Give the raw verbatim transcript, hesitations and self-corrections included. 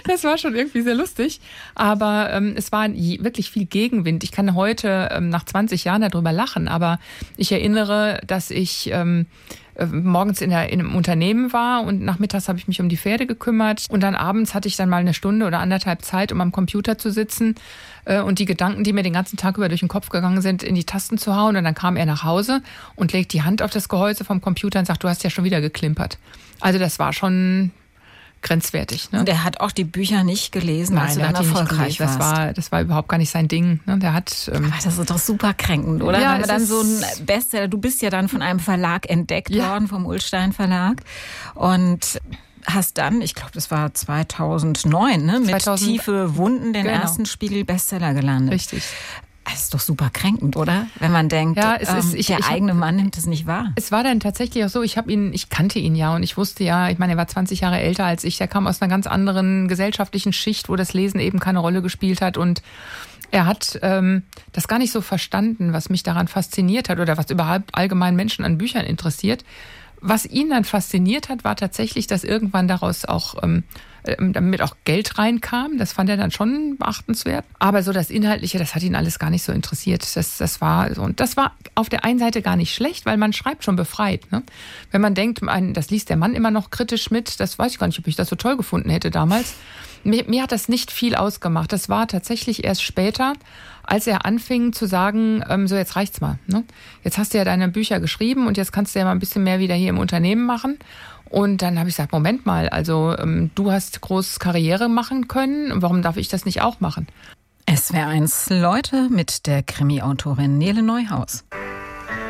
Das war schon irgendwie sehr lustig. Aber ähm, es war wirklich viel Gegenwind. Ich kann heute ähm, nach zwanzig Jahren darüber lachen, aber ich erinnere, dass ich ähm, morgens in, der, in einem Unternehmen war und nachmittags habe ich mich um die Pferde gekümmert und dann abends hatte ich dann mal eine Stunde oder anderthalb Zeit, um am Computer zu sitzen äh, und die Gedanken, die mir den ganzen Tag über durch den Kopf gegangen sind, in die Tasten zu hauen. Und dann kam er nach Hause und legt die Hand auf das Gehäuse vom Computer und sagt, du hast ja schon wieder geklimpert. Also das war schon grenzwertig. Ne? Und er hat auch die Bücher nicht gelesen, Nein, als du der dann hat die nicht erfolgreich gelesen. Das warst. war, das war überhaupt gar nicht sein Ding. Ne? Der hat, ähm Aber das ist doch super kränkend, oder? Ja, Wenn man dann es so ist- ein Bestseller, du bist ja dann von einem Verlag entdeckt Ja. worden, vom Ullstein Verlag. Und hast dann, ich glaube, das war zweitausendneun, ne, mit zweitausend Tiefe Wunden den Genau. ersten Spiegel-Bestseller gelandet. Richtig. Das ist doch super kränkend, oder? Wenn man denkt, Ja, es ist- ähm, ich- der ich hab- eigene Mann nimmt es nicht wahr. Es war dann tatsächlich auch so, ich habe ihn, ich kannte ihn ja und ich wusste ja, ich meine, er war zwanzig Jahre älter als ich, der kam aus einer ganz anderen gesellschaftlichen Schicht, wo das Lesen eben keine Rolle gespielt hat und er hat ähm, das gar nicht so verstanden, was mich daran fasziniert hat oder was überhaupt allgemein Menschen an Büchern interessiert. Was ihn dann fasziniert hat, war tatsächlich, dass irgendwann daraus auch ähm, damit auch Geld reinkam. Das fand er dann schon beachtenswert. Aber so das Inhaltliche, das hat ihn alles gar nicht so interessiert. Das, das war so. Und das war auf der einen Seite gar nicht schlecht, weil man schreibt schon befreit. Ne? Wenn man denkt, ein, das liest der Mann immer noch kritisch mit, das weiß ich gar nicht, ob ich das so toll gefunden hätte damals. Mir, mir hat das nicht viel ausgemacht. Das war tatsächlich erst später, als er anfing zu sagen, ähm, so jetzt reicht's mal. Ne? Jetzt hast du ja deine Bücher geschrieben und jetzt kannst du ja mal ein bisschen mehr wieder hier im Unternehmen machen. Und dann habe ich gesagt, Moment mal, also ähm, du hast groß Karriere machen können, warum darf ich das nicht auch machen? S W R eins Leute mit der Krimi-Autorin Nele Neuhaus.